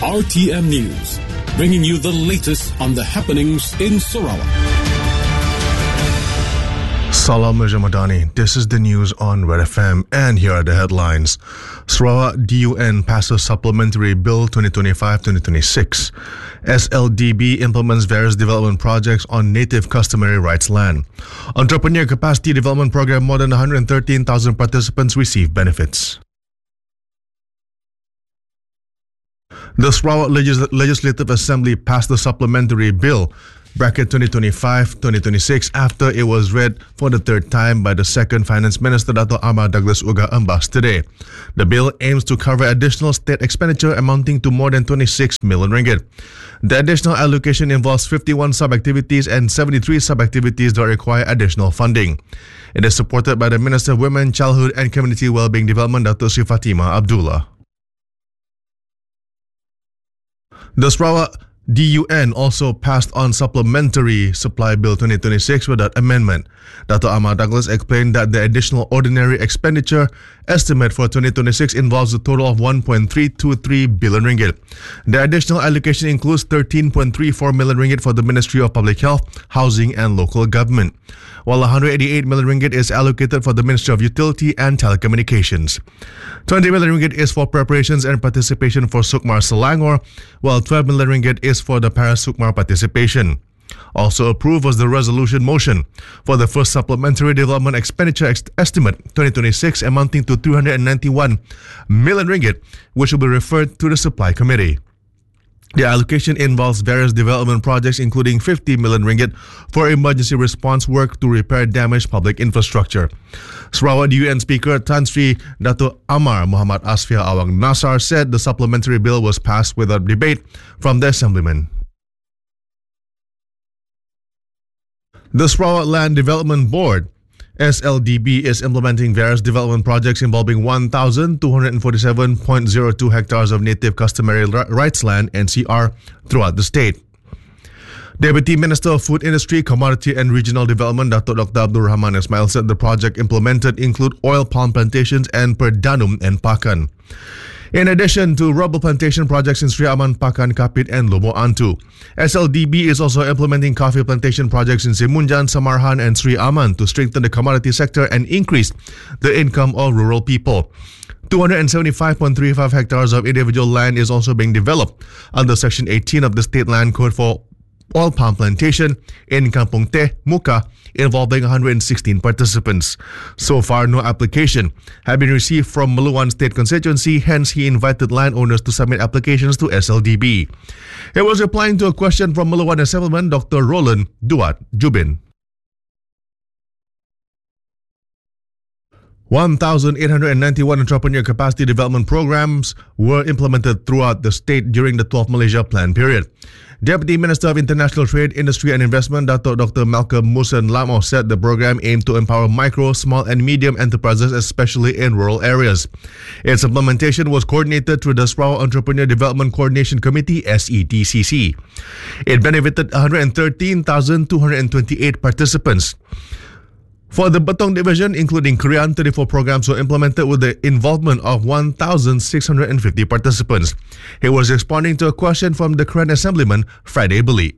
RTM News, bringing you the latest on the happenings in Sarawak. Salam Ramadani. This is the news on Red FM, and here are the headlines. Sarawak DUN passes Supplementary Bill 2025-2026. SLDB implements various development projects on native customary rights land. Entrepreneur Capacity Development Program, more than 113,000 participants receive benefits. The Sarawak Legislative Assembly passed the Supplementary Bill bracket 2025-2026 after it was read for the third time by the second Finance Minister Dato' Amar Douglas Uga Ambas today. The bill aims to cover additional state expenditure amounting to more than 26 million ringgit. The additional allocation involves 51 sub-activities and 73 sub-activities that require additional funding. It is supported by the Minister of Women, Childhood and Community Wellbeing Development, Dato' Sri Fatimah Abdullah. The Sarawak DUN also passed on Supplementary Supply Bill 2026 without amendment. Dato' Amar Douglas explained that the additional ordinary expenditure estimate for 2026 involves a total of 1.323 billion ringgit. The additional allocation includes 13.34 million ringgit for the Ministry of Public Health, Housing and Local Government, while 188 million ringgit is allocated for the Ministry of Utility and Telecommunications. 20 million ringgit is for preparations and participation for Sukmar Selangor, while 12 million ringgit is for the Para-Sukmar participation. Also approved was the resolution motion for the first Supplementary Development Expenditure Estimate 2026 amounting to 391 million ringgit, which will be referred to the Supply Committee. The allocation involves various development projects including 50 million ringgit for emergency response work to repair damaged public infrastructure. Sarawak DUN Speaker Tan Sri Dato' Amar Muhammad Asfia Awang Nasar said the supplementary bill was passed without debate from the Assemblyman. The Sarawak Land Development Board, SLDB, is implementing various development projects involving 1,247.02 hectares of native customary rights land (NCR) throughout the state. Deputy Minister of Food Industry, Commodity and Regional Development, Dato' Dr. Abdul Rahman Ismail, said the project implemented include oil palm plantations and Perdanum and Pakan. In addition to rubber plantation projects in Sri Aman, Pakan, Kapit and Lobo Antu, SLDB is also implementing coffee plantation projects in Semunjan, Samarhan and Sri Aman to strengthen the commodity sector and increase the income of rural people. 275.35 hectares of individual land is also being developed under Section 18 of the State Land Code for oil palm plantation in Kampung Teh, Muka, involving 116 participants. So far, no application had been received from Meluan State Constituency, hence he invited landowners to submit applications to SLDB. He was replying to a question from Meluan Assemblyman Dr. Roland Duat Jubin. 1,891 entrepreneur capacity development programs were implemented throughout the state during the 12th Malaysia Plan period. Deputy Minister of International Trade, Industry and Investment, Dr. Malcolm Musen Lamo, said the program aimed to empower micro, small and medium enterprises, especially in rural areas. Its implementation was coordinated through the Sarawak Entrepreneur Development Coordination Committee, SEDCC. It benefited 113,228 participants. For the Betong Division, including Korean, 34 programs were implemented with the involvement of 1,650 participants. He was responding to a question from the Korean Assemblyman, Friday Beli.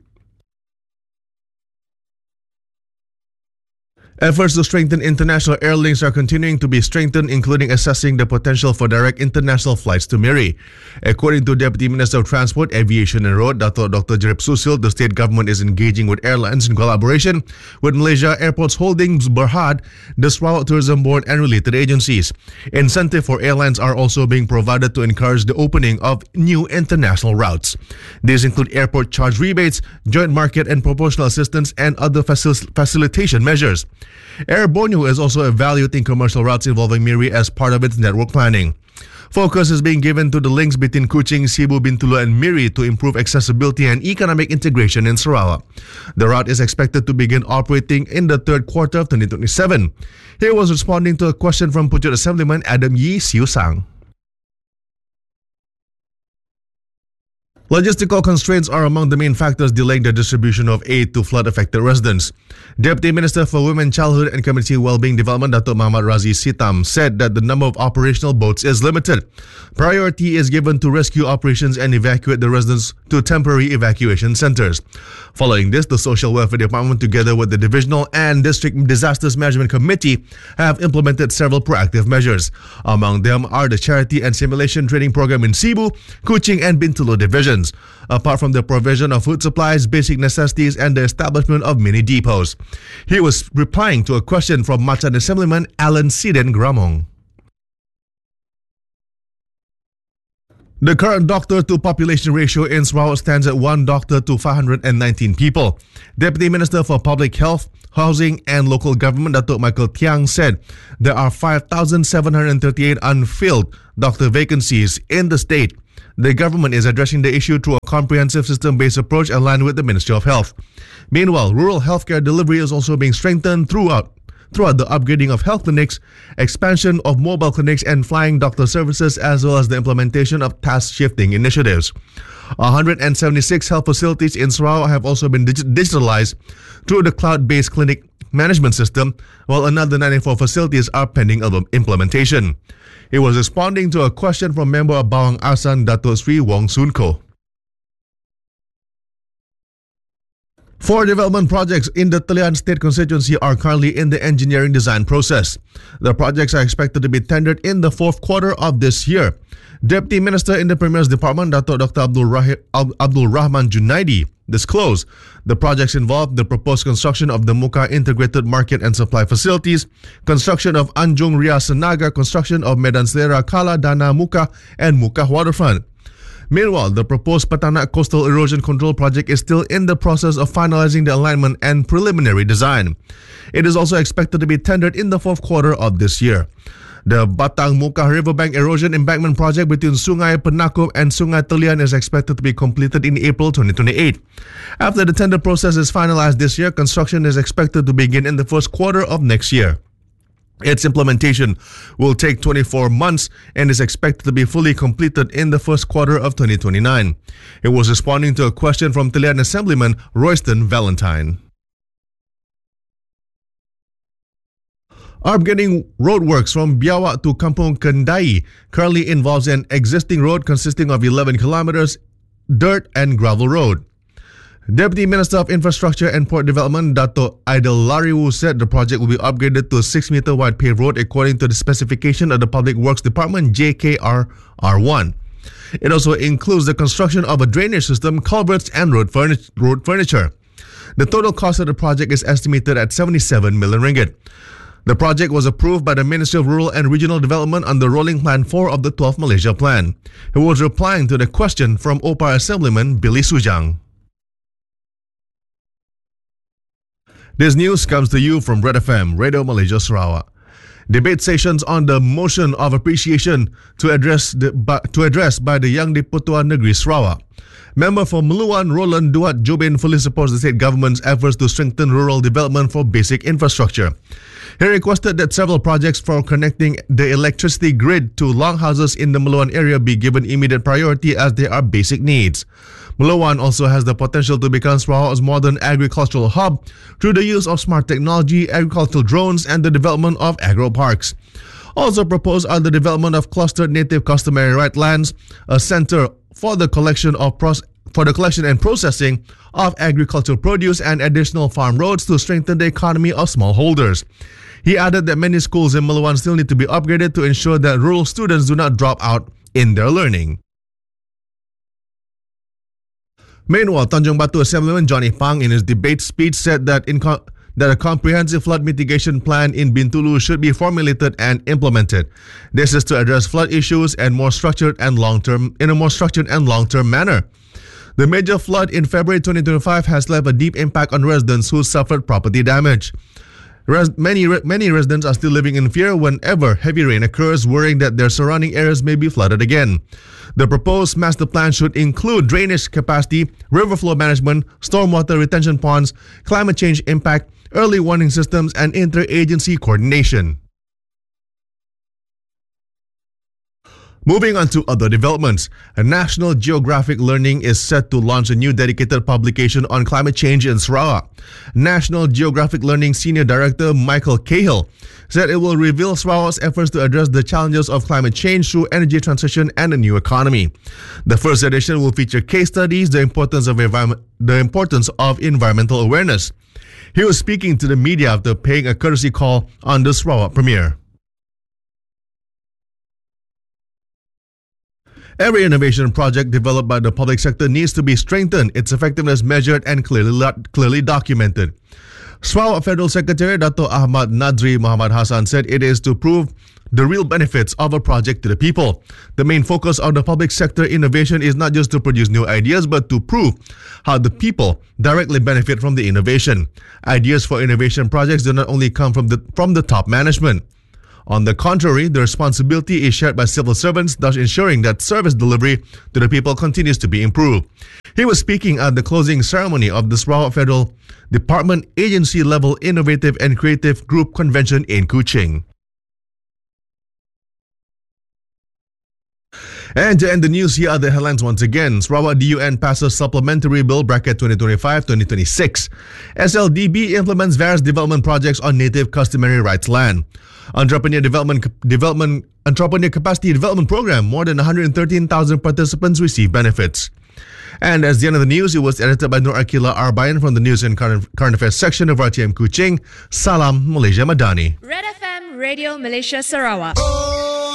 Efforts to strengthen international air links are continuing to be strengthened, including assessing the potential for direct international flights to Miri. According to Deputy Minister of Transport, Aviation and Road, Dr. Jerip Susil, the state government is engaging with airlines in collaboration with Malaysia Airports Holdings Berhad, the Sarawak Tourism Board and related agencies. Incentive for airlines are also being provided to encourage the opening of new international routes. These include airport charge rebates, joint market and proportional assistance, and other facilitation measures. Air Borneo is also evaluating commercial routes involving Miri as part of its network planning. Focus is being given to the links between Kuching, Sibu, Bintulu and Miri to improve accessibility and economic integration in Sarawak. The route is expected to begin operating in the third quarter of 2027. He was responding to a question from Pujut Assemblyman Adam Yee Siu Sang. Logistical constraints are among the main factors delaying the distribution of aid to flood-affected residents. Deputy Minister for Women, Childhood and Community Wellbeing Development, Dato' Muhammad Razi Sitam, said that the number of operational boats is limited. Priority is given to rescue operations and evacuate the residents to temporary evacuation centers. Following this, the Social Welfare Department, together with the Divisional and District Disasters Management Committee, have implemented several proactive measures. Among them are the Charity and Simulation Training Program in Cebu, Kuching and Bintulu divisions. Apart from the provision of food supplies, basic necessities, and the establishment of mini depots. He was replying to a question from Macan Assemblyman Alan Siden Gramong. The current doctor to population ratio in Sarawak stands at 1 doctor to 519 people. Deputy Minister for Public Health, Housing and Local Government, Dato' Michael Tiang, said there are 5,738 unfilled doctor vacancies in the state. The government is addressing the issue through a comprehensive system-based approach aligned with the Ministry of Health. Meanwhile, rural healthcare delivery is also being strengthened throughout the upgrading of health clinics, expansion of mobile clinics and flying doctor services, as well as the implementation of task-shifting initiatives. 176 health facilities in Sarawak have also been digitalized through the cloud-based clinic management system, while another 94 facilities are pending implementation. He was responding to a question from member of Bawang Asan, Dato' Sri Wong Soon Ko. 4 development projects in the Talian State constituency are currently in the engineering design process. The projects are expected to be tendered in the fourth quarter of this year. Deputy Minister in the Premier's Department, Dato' Dr. Abdul Rahman Junaidi, disclosed the projects involve the proposed construction of the Muka Integrated Market and Supply Facilities, construction of Anjung Ria Senaga, construction of Medan Selera Kala Dana Muka and Muka Waterfront. Meanwhile, the proposed Patanak Coastal Erosion Control Project is still in the process of finalizing the alignment and preliminary design. It is also expected to be tendered in the fourth quarter of this year. The Batang Muka Riverbank Erosion Embankment Project between Sungai Penakup and Sungai Telian is expected to be completed in April 2028. After the tender process is finalized this year, construction is expected to begin in the first quarter of next year. Its implementation will take 24 months and is expected to be fully completed in the first quarter of 2029. It was responding to a question from Talian Assemblyman Royston Valentine. Upgrading roadworks from Biawak to Kampung Kendai currently involves an existing road consisting of 11 kilometers dirt and gravel road. Deputy Minister of Infrastructure and Port Development, Dato' Aidil Lariwu, said the project will be upgraded to a 6-meter wide paved road according to the specification of the Public Works Department JKR R1. It also includes the construction of a drainage system, culverts and road furniture. The total cost of the project is estimated at 77 million ringgit. The project was approved by the Ministry of Rural and Regional Development under Rolling Plan 4 of the 12th Malaysia Plan. He was replying to the question from Opar Assemblyman Billy Sujang. This news comes to you from Red FM, Radio Malaysia Sarawak. Debate sessions on the motion of appreciation to address by the Yang di-Pertuan Negeri Sarawak. Member for Meluan, Roland Duat Jobin, fully supports the state government's efforts to strengthen rural development for basic infrastructure. He requested that several projects for connecting the electricity grid to longhouses in the Meluan area be given immediate priority as they are basic needs. Meluan also has the potential to become Sarawak's modern agricultural hub through the use of smart technology, agricultural drones, and the development of agro-parks. Also proposed are the development of clustered native customary right lands, a center for the collection and processing of agricultural produce, and additional farm roads to strengthen the economy of smallholders. He added that many schools in Meluan still need to be upgraded to ensure that rural students do not drop out in their learning. Meanwhile, Tanjung Batu Assemblyman Johnny Pang in his debate speech said that a comprehensive flood mitigation plan in Bintulu should be formulated and implemented. This is to address flood issues in a more structured and long-term manner. The major flood in February 2025 has left a deep impact on residents who suffered property damage. Many residents are still living in fear whenever heavy rain occurs, worrying that their surrounding areas may be flooded again. The proposed master plan should include drainage capacity, river flow management, stormwater retention ponds, climate change impact, early warning systems, and interagency coordination. Moving on to other developments, National Geographic Learning is set to launch a new dedicated publication on climate change in Sarawak. National Geographic Learning Senior Director Michael Cahill said it will reveal Sarawak's efforts to address the challenges of climate change through energy transition and a new economy. The first edition will feature case studies, the importance of environmental awareness. He was speaking to the media after paying a courtesy call on the Sarawak premiere. Every innovation project developed by the public sector needs to be strengthened, its effectiveness measured and clearly documented. Sarawak Federal Secretary Dato' Ahmad Nadri Muhammad Hassan said it is to prove the real benefits of a project to the people. The main focus of the public sector innovation is not just to produce new ideas, but to prove how the people directly benefit from the innovation. Ideas for innovation projects do not only come from the top management. On the contrary, the responsibility is shared by civil servants, thus ensuring that service delivery to the people continues to be improved. He was speaking at the closing ceremony of the Sarawak Federal Department Agency Level Innovative and Creative Group Convention in Kuching. And to end the news, here are the headlines once again. Sarawak DUN passes Supplementary Bill Bracket 2025-2026. SLDB implements various development projects on native customary rights land. Entrepreneur Capacity Development Program, more than 113,000 participants receive benefits. And as the end of the news, it was edited by Nur Akila Arbayan from the News and Current Affairs section of RTM Kuching. Salam Malaysia Madani. Red FM Radio Malaysia Sarawak.